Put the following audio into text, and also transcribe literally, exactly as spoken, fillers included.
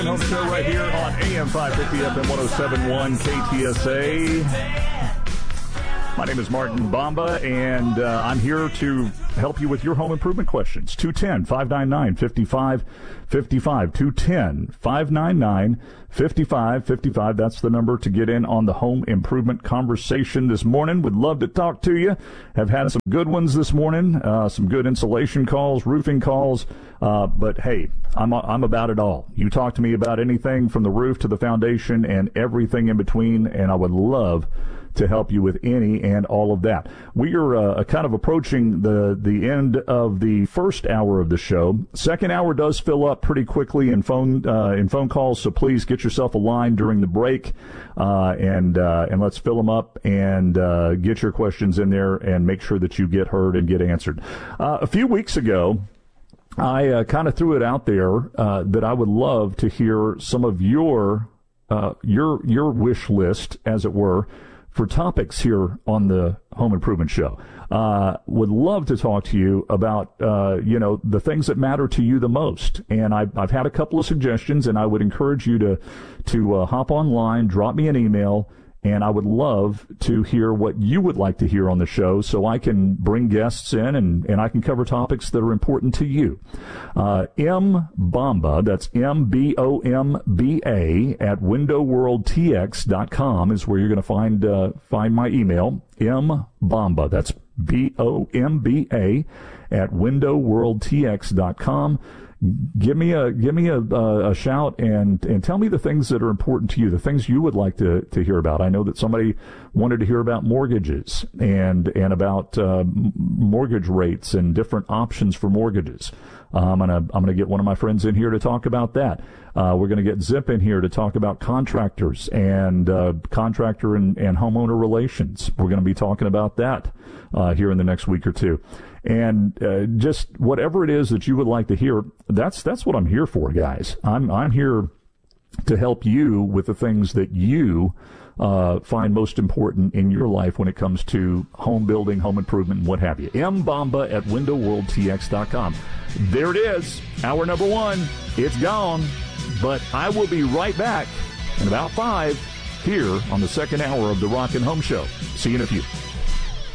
Home show right here on A M five fifty, F M ten seventy-one, K T S A. My name is Martin Bamba, and uh, I'm here to help you with your home improvement questions. two one zero, five nine nine, five five five five. two one zero, five nine nine, five five five five. That's the number to get in on the home improvement conversation this morning. Would love to talk to you. Have had some good ones this morning, uh, some good insulation calls, roofing calls. Uh, but, hey, I'm I'm about it all. You talk to me about anything from the roof to the foundation and everything in between, and I would love to help you with any and all of that. We are uh, kind of approaching the the end of the first hour of the show. Second hour does fill up pretty quickly in phone uh, in phone calls, so please get yourself a line during the break, uh, and uh, and let's fill them up and uh, get your questions in there and make sure that you get heard and get answered. Uh, a few weeks ago, I uh, kind of threw it out there uh, that I would love to hear some of your uh, your your wish list, as it were, for topics here on the Home Improvement Show. Uh, would love to talk to you about, uh, you know, the things that matter to you the most. And I've, I've had a couple of suggestions, and I would encourage you to, to uh, hop online, drop me an email, and I would love to hear what you would like to hear on the show so I can bring guests in and, and I can cover topics that are important to you. Uh, M Bamba, that's M B O M B A, at window world t x dot com is where you're going to find uh, find my email. M Bamba, that's B O M B A, at window world t x dot com. Give me a give me a, a, a shout and and tell me the things that are important to you, the things you would like to, to hear about. I know that somebody wanted to hear about mortgages and and about uh, mortgage rates and different options for mortgages. Uh, I'm gonna I'm gonna get one of my friends in here to talk about that. Uh, we're gonna get Zip in here to talk about contractors and uh, contractor and, and homeowner relations. We're gonna be talking about that uh, here in the next week or two. And uh, just whatever it is that you would like to hear, that's that's what I'm here for, guys. I'm I'm here to help you with the things that you uh, find most important in your life when it comes to home building, home improvement, and what have you. M Bamba at window world t x dot com. There it is, hour number one. It's gone, but I will be right back in about five here on the second hour of the Rock and Home Show. See you in a few.